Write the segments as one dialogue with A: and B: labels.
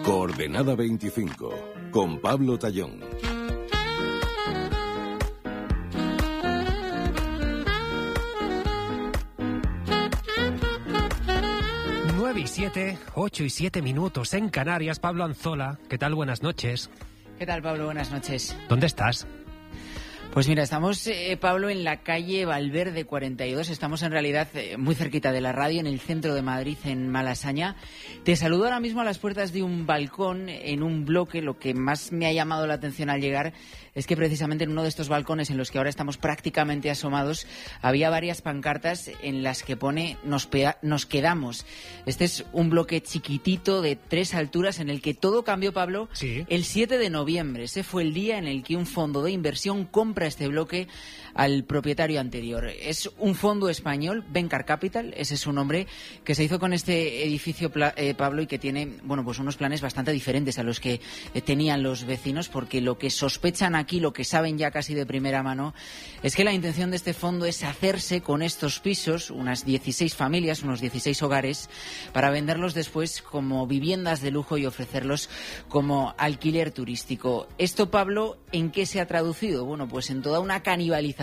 A: Coordenada 25, con Pablo Tallón.
B: Y 7, 8 y 7 minutos en Canarias. Pablo Anzola, ¿qué tal? Buenas noches.
C: ¿Qué tal, Pablo? Buenas noches.
B: ¿Dónde estás?
C: Pues mira, estamos, Pablo, en la calle Valverde 42. Estamos en realidad muy cerquita de la radio, en el centro de Madrid, en Malasaña. Te saludo ahora mismo a las puertas de un balcón en un bloque. Lo que más me ha llamado la atención al llegar es que precisamente en uno de estos balcones en los que ahora estamos prácticamente asomados había varias pancartas en las que pone nos quedamos. Este es un bloque chiquitito de 3 alturas en el que todo cambió, Pablo,
B: sí,
C: el 7 de noviembre. Ese fue el día en el que un fondo de inversión compra este bloque al propietario anterior. Es un fondo español, Bencar Capital, ese es su nombre, que se hizo con este edificio, Pablo, y que tiene, bueno, pues unos planes bastante diferentes a los que tenían los vecinos, porque lo que sospechan aquí, lo que saben ya casi de primera mano, es que la intención de este fondo es hacerse con estos pisos, unas 16 familias, unos 16 hogares, para venderlos después como viviendas de lujo y ofrecerlos como alquiler turístico. Esto, Pablo, ¿en qué se ha traducido? Bueno, pues en toda una canibalización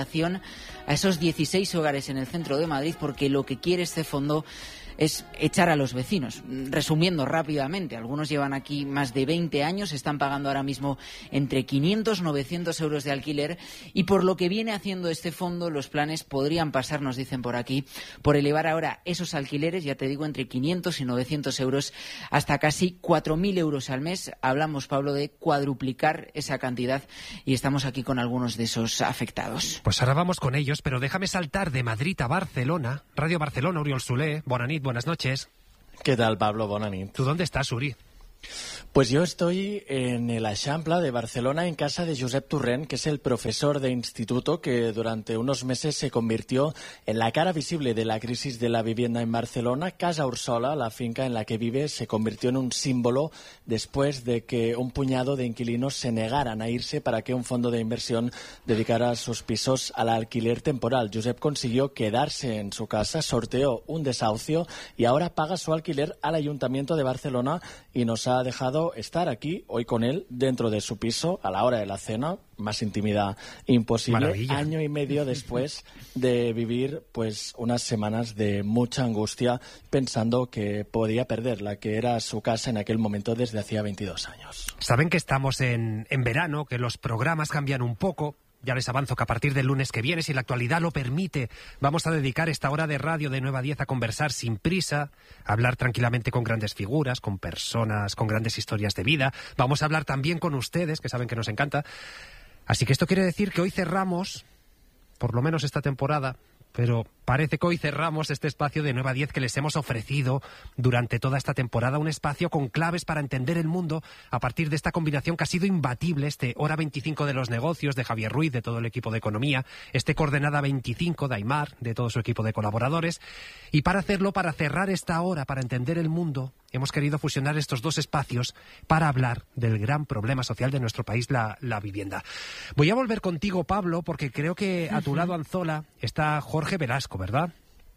C: a esos 16 hogares en el centro de Madrid, porque lo que quiere este fondo es echar a los vecinos. Resumiendo rápidamente, algunos llevan aquí más de 20 años, están pagando ahora mismo entre 500 y 900 euros de alquiler, y por lo que viene haciendo este fondo, los planes podrían pasar, nos dicen por aquí, por elevar ahora esos alquileres, ya te digo, entre 500 y 900 euros hasta casi 4.000 euros al mes. Hablamos, Pablo, de cuadruplicar esa cantidad, y estamos aquí con algunos de esos afectados.
B: Pues ahora vamos con ellos, pero déjame saltar de Madrid a Barcelona. Radio Barcelona, Oriol Soler, Bonanit. Buenas noches.
D: ¿Qué tal, Pablo? Bona nit.
B: ¿Tú dónde estás, Uri?
D: Pues yo estoy en el Eixample de Barcelona, en casa de Josep Torrent, que es el profesor de instituto que durante unos meses se convirtió en la cara visible de la crisis de la vivienda en Barcelona. Casa Ursola, la finca en la que vive, se convirtió en un símbolo después de que un puñado de inquilinos se negaran a irse para que un fondo de inversión dedicara sus pisos al alquiler temporal. Josep consiguió quedarse en su casa, sorteó un desahucio y ahora paga su alquiler al Ayuntamiento de Barcelona, y nos ha dejado estar aquí hoy con él dentro de su piso a la hora de la cena. Más intimidad imposible.
B: Maravilla.
D: Año y medio después de vivir pues unas semanas de mucha angustia, pensando que podía perder la que era su casa en aquel momento desde hacía 22 años.
B: Saben que estamos en verano, que los programas cambian un poco. Ya les avanzo que a partir del lunes que viene, si la actualidad lo permite, vamos a dedicar esta hora de radio de 9 a 10 a conversar sin prisa, a hablar tranquilamente con grandes figuras, con personas con grandes historias de vida. Vamos a hablar también con ustedes, que saben que nos encanta. Así que esto quiere decir que hoy cerramos, por lo menos esta temporada, pero parece que hoy cerramos este espacio de 9 a 10 que les hemos ofrecido durante toda esta temporada, un espacio con claves para entender el mundo a partir de esta combinación que ha sido imbatible, este Hora 25 de los negocios de Javier Ruiz, de todo el equipo de economía, este Coordenada 25 de Aimar, de todo su equipo de colaboradores. Y para hacerlo, para cerrar esta hora, para entender el mundo, hemos querido fusionar estos dos espacios para hablar del gran problema social de nuestro país, la vivienda. Voy a volver contigo, Pablo, porque creo que a tu lado, Anzola, está Jorge Velasco, ¿verdad?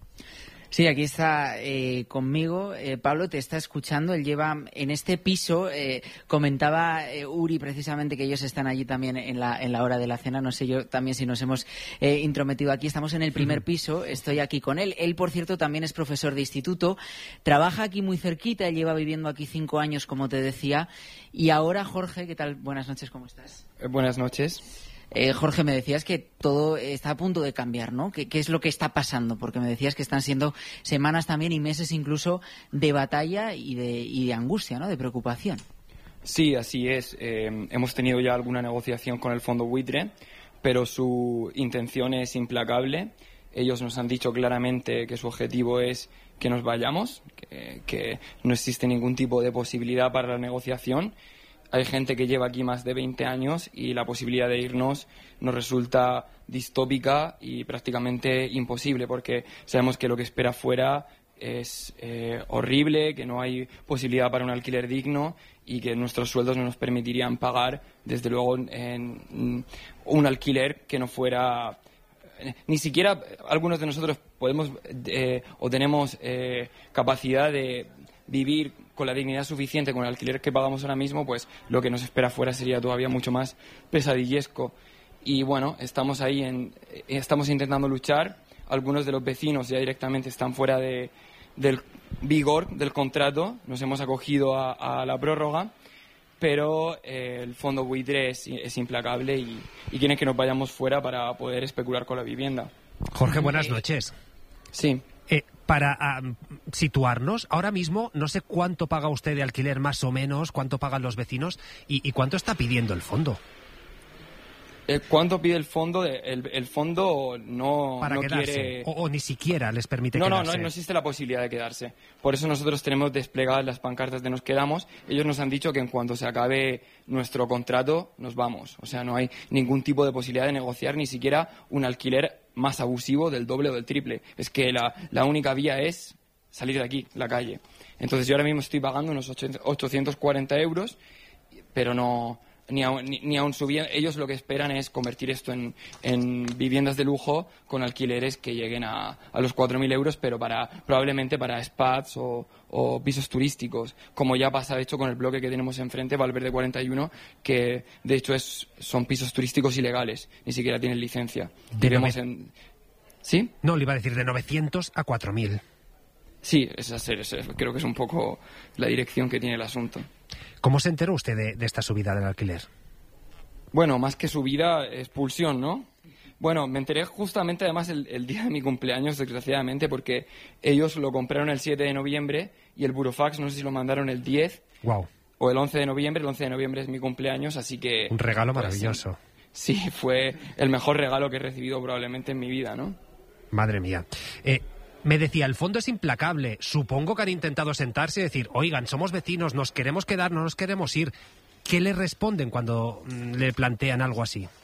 C: Sí, aquí está conmigo. Pablo te está escuchando. Él lleva en este piso. Comentaba Uri precisamente que ellos están allí también en la hora de la cena. No sé yo también si nos hemos intrometido aquí. Estamos en el primer piso. Estoy aquí con él. Él, por cierto, también es profesor de instituto. Trabaja aquí muy cerquita. Él lleva viviendo aquí 5 años, como te decía. Y ahora, Jorge, ¿qué tal? Buenas noches, ¿cómo estás?
E: Buenas noches.
C: Jorge, me decías que todo está a punto de cambiar, ¿no? ¿Qué es lo que está pasando? Porque me decías que están siendo semanas también y meses incluso de batalla y de angustia, ¿no? De preocupación.
E: Sí, así es. Hemos tenido ya alguna negociación con el fondo buitre, pero su intención es implacable. Ellos nos han dicho claramente que su objetivo es que nos vayamos, que no existe ningún tipo de posibilidad para la negociación. Hay gente que lleva aquí más de 20 años y la posibilidad de irnos nos resulta distópica y prácticamente imposible, porque sabemos que lo que espera fuera es horrible, que no hay posibilidad para un alquiler digno y que nuestros sueldos no nos permitirían pagar, desde luego, en un alquiler que no fuera... Ni siquiera algunos de nosotros podemos o tenemos capacidad de vivir con la dignidad suficiente, con el alquiler que pagamos ahora mismo, pues lo que nos espera fuera sería todavía mucho más pesadillesco. Y bueno, estamos ahí, estamos intentando luchar. Algunos de los vecinos ya directamente están fuera del vigor del contrato. Nos hemos acogido a la prórroga, pero el fondo buitre es implacable y quieren que nos vayamos fuera para poder especular con la vivienda.
B: Jorge, buenas noches.
E: Sí.
B: Para situarnos, ahora mismo no sé cuánto paga usted de alquiler más o menos, cuánto pagan los vecinos y cuánto está pidiendo el fondo.
E: ¿Cuánto pide el fondo? El fondo no,
B: para
E: no
B: quedarse,
E: quiere...
B: o ni siquiera les permite quedarse.
E: No existe la posibilidad de quedarse. Por eso nosotros tenemos desplegadas las pancartas de Nos Quedamos. Ellos nos han dicho que en cuanto se acabe nuestro contrato, nos vamos. O sea, no hay ningún tipo de posibilidad de negociar ni siquiera un alquiler más abusivo del doble o del triple. Es que la única vía es salir de aquí, la calle. Entonces yo ahora mismo estoy pagando unos 840 euros, pero no... Ni aun subiendo, ellos lo que esperan es convertir esto en viviendas de lujo con alquileres que lleguen a los 4.000 euros, pero probablemente para spas o pisos turísticos, como ya pasa de hecho con el bloque que tenemos enfrente, Valverde 41, que de hecho son pisos turísticos ilegales, ni siquiera tienen licencia. ¿Sí?
B: No, le iba a decir de 900 a 4.000.
E: Sí, creo que es un poco la dirección que tiene el asunto.
B: ¿Cómo se enteró usted de esta subida del alquiler?
E: Bueno, más que subida, expulsión, ¿no? Bueno, me enteré justamente además el día de mi cumpleaños, desgraciadamente, porque ellos lo compraron el 7 de noviembre y el burofax no sé si lo mandaron el 10 o el 11 de noviembre. El 11 de noviembre es mi cumpleaños, así que...
B: Un regalo maravilloso.
E: Sí, fue el mejor regalo que he recibido probablemente en mi vida, ¿no?
B: Madre mía. Me decía, el fondo es implacable. Supongo que han intentado sentarse y decir, oigan, somos vecinos, nos queremos quedar, no nos queremos ir. ¿Qué le responden cuando le plantean algo así?